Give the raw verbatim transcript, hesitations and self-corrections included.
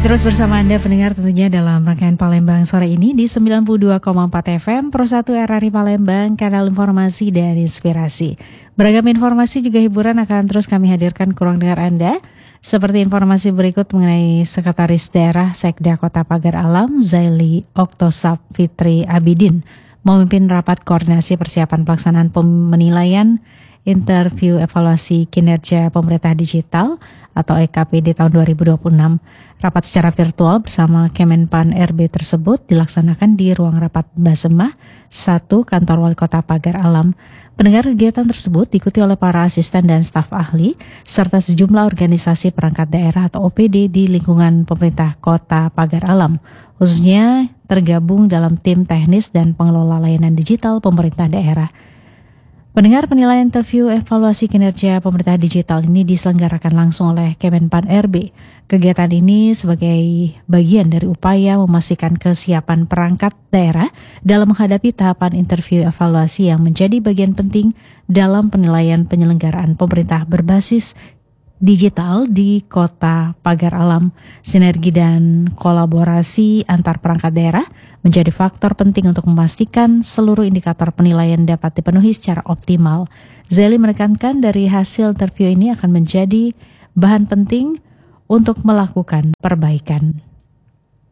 terus bersama Anda pendengar tentunya dalam rangkaian Palembang sore ini di sembilan puluh dua koma empat F M Pro satu R R I Palembang, kanal informasi dan inspirasi. Beragam informasi juga hiburan akan terus kami hadirkan ke ruang dengar Anda. Seperti informasi berikut mengenai Sekretaris Daerah Sekda Kota Pagar Alam, Zaili Oktosap Fitri Abidin, memimpin rapat koordinasi persiapan pelaksanaan penilaian interview evaluasi kinerja pemerintah digital atau E K P D tahun dua ribu dua puluh enam. Rapat secara virtual bersama Kemenpan R B tersebut dilaksanakan di ruang rapat Basemah satu Kantor Wali Kota Pagar Alam. Pendengar, kegiatan tersebut diikuti oleh para asisten dan staf ahli serta sejumlah organisasi perangkat daerah atau O P D di lingkungan pemerintah Kota Pagar Alam, khususnya tergabung dalam tim teknis dan pengelola layanan digital pemerintah daerah. Pendengar, penilaian interview evaluasi kinerja pemerintah digital ini diselenggarakan langsung oleh Kemenpan R B. Kegiatan ini sebagai bagian dari upaya memastikan kesiapan perangkat daerah dalam menghadapi tahapan interview evaluasi yang menjadi bagian penting dalam penilaian penyelenggaraan pemerintah berbasis digital di Kota Pagar Alam. Sinergi dan kolaborasi antar perangkat daerah menjadi faktor penting untuk memastikan seluruh indikator penilaian dapat dipenuhi secara optimal. Zaili menekankan dari hasil interview ini akan menjadi bahan penting untuk melakukan perbaikan.